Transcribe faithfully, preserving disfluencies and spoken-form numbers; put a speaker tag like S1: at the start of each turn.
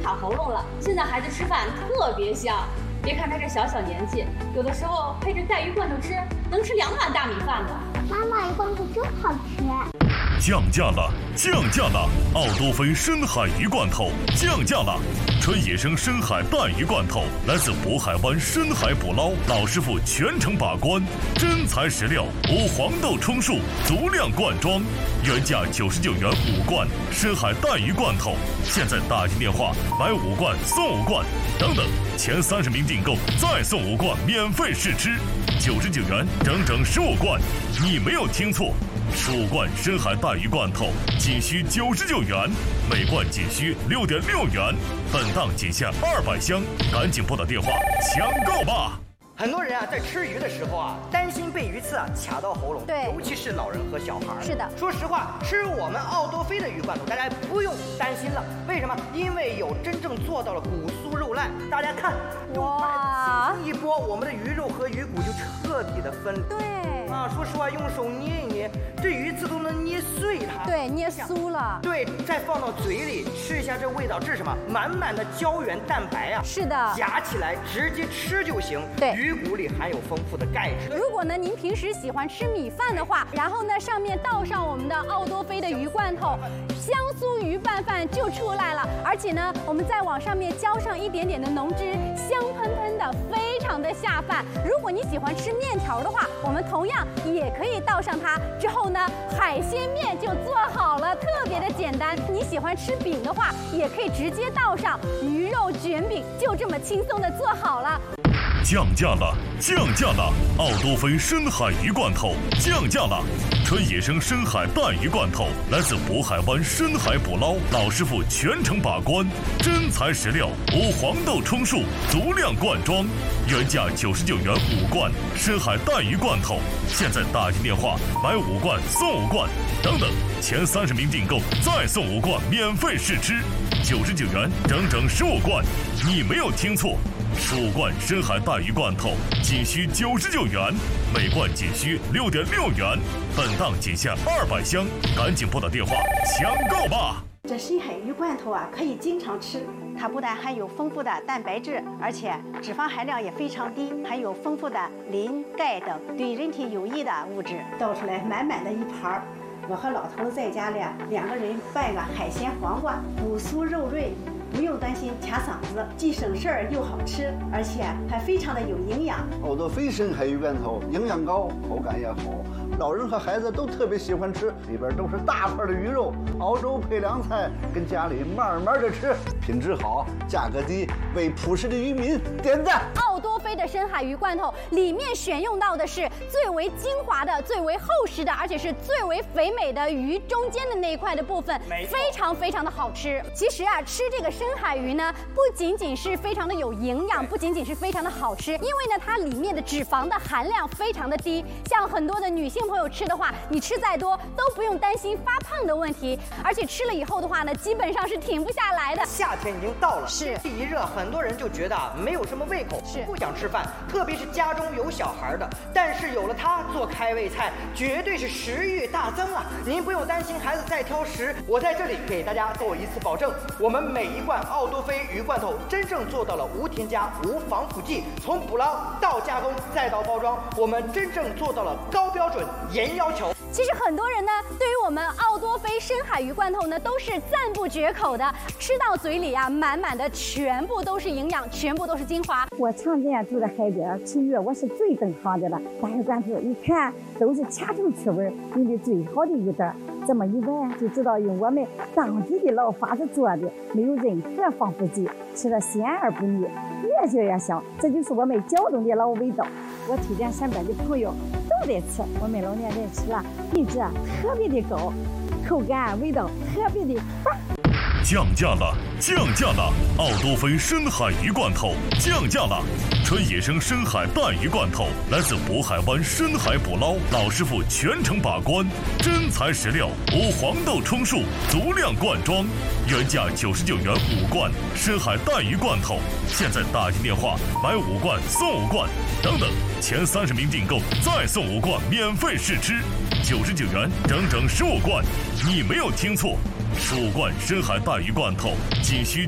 S1: 卡喉咙了。现在孩子吃饭特别香，别看他这小小年纪，有的时候配着带鱼罐头吃，能吃两碗大米饭呢。
S2: 妈妈，鱼罐头真好吃。
S3: 降价了，降价了！奥多菲深海鱼罐头降价了。纯野生深海带鱼罐头来自渤海湾深海捕捞，老师傅全程把关，真材实料，无黄豆充数，足量灌装。原价九十九元五罐深海带鱼罐头，现在打进电话买五罐送五罐，等等，前三十名订购再送五罐免费试吃，九十九元整整十五罐，你没有听错。十五罐深海带鱼罐头仅需九十九元，每罐仅需六点六元，本档仅限二百箱，赶紧拨打电话抢购吧！
S4: 很多人啊，在吃鱼的时候啊，担心被鱼刺啊卡到喉咙，
S5: 对，
S4: 尤其是老人和小孩。
S5: 是的，
S4: 说实话，吃我们奥多菲的鱼罐头，大家不用担心了。为什么？因为有真正做到了骨酥肉烂。大家看，
S5: 哇，
S4: 一拨，我们的鱼肉和鱼骨就彻底的分离。
S5: 对。
S4: 啊，说实话，用手捏一捏，这鱼刺都能捏碎它。
S5: 对，捏酥了。
S4: 对，再放到嘴里吃一下，这味道，这是什么？满满的胶原蛋白啊！
S5: 是的，
S4: 夹起来直接吃就行。
S5: 对，
S4: 鱼骨里含有丰富的钙质。
S5: 如果呢您平时喜欢吃米饭的话，然后呢上面倒上我们的奥多菲的鱼罐头，香酥鱼拌饭就出来了。而且呢，我们再往上面浇上一点点的浓汁，香喷喷的，非常的下饭。如果你喜欢吃面条的话，我们同样也可以倒上它，之后呢，海鲜面就做好了，特别的简单。你喜欢吃饼的话，也可以直接倒上鱼肉卷饼，就这么轻松的做好了。
S3: 降价了，降价了！奥多菲深海鱼罐头降价了。纯野生深海带鱼罐头来自渤海湾深海捕捞，老师傅全程把关，真材实料，无黄豆充数，足量灌装。原价九十九元五罐深海带鱼罐头，现在打进电话买五罐送五罐，等等，前三十名订购再送五罐免费试吃，九十九元整整十五罐，你没有听错。十五罐深海带鱼罐头仅需九十九元，每罐仅需六点六元，本档仅限二百箱，赶紧拨打电话抢购吧！
S6: 这深海鱼罐头啊，可以经常吃。它不但含有丰富的蛋白质，而且脂肪含量也非常低，含有丰富的磷、钙等对人体有益的物质。倒出来满满的一盘儿，我和老头在家里两个人拌个海鲜黄瓜，骨酥肉润。不用担心卡嗓子，既省事儿又好吃，而且还非常的有营养。
S7: 奥多菲深海鱼罐头营养高，口感也好，老人和孩子都特别喜欢吃，里边都是大块的鱼肉，熬粥配凉菜，跟家里慢慢的吃，品质好，价格低，为朴实的渔民点赞。
S5: 奥多菲的深海鱼罐头里面选用到的是最为精华的、最为厚实的，而且是最为肥美的鱼中间的那一块的部分，非常非常的好吃。其实啊，吃这个深海鱼呢，不仅仅是非常的有营养，不仅仅是非常的好吃，因为呢，它里面的脂肪的含量非常的低。像很多的女性朋友吃的话，你吃再多都不用担心发胖的问题，而且吃了以后的话呢，基本上是停不下来的。
S4: 夏天已经到了，
S5: 是
S4: 一热，很多人就觉得啊，没有什么胃口，
S5: 是
S4: 不想吃饭，特别是家中有小孩的。但是有了它做开胃菜，绝对是食欲大增啊！您不用担心孩子再挑食，我在这里给大家做一次保证，我们每一罐奥多菲鱼罐头真正做到了无添加、无防腐剂，从捕捞到加工再到包装，我们真正做到了高标准、严要求。
S5: 其实很多人呢，对于我们奥多菲深海鱼罐头呢，都是赞不绝口的。吃到嘴里啊，满满的全部都是营养，全部都是精华。
S8: 我常年住在海边吃鱼，我是最懂行的了。大鱼罐头一看都是掐头去味，用的最好的鱼蛋，这么一闻就知道用我们当地的老法子做的，没有任何防腐剂，吃了鲜而不腻，越嚼越香。这就是我们胶东的老味道。我推荐身边的朋友都得吃，我们老年人吃了品质特别的高，口感味道特别的棒。
S3: 降价了，降价了！奥多菲深海鱼罐头降价了。纯野生深海带鱼罐头来自渤海湾深海捕捞，老师傅全程把关，真材实料，无黄豆充数，足量灌装。原价九十九元五罐深海带鱼罐头，现在打进电话买五罐送五罐，等等，前三十名订购再送五罐免费试吃，九十九元整整十五罐，你没有听错。十五罐深海带鱼罐头仅需